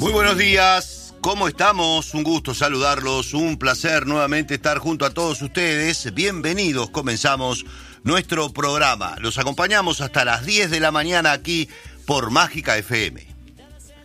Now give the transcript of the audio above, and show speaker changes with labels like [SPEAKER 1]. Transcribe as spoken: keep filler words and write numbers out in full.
[SPEAKER 1] Muy buenos días, ¿cómo estamos? Un gusto saludarlos, un placer nuevamente estar junto a todos ustedes. Bienvenidos, comenzamos nuestro programa. Los acompañamos hasta las diez de la mañana aquí por Mágica F M.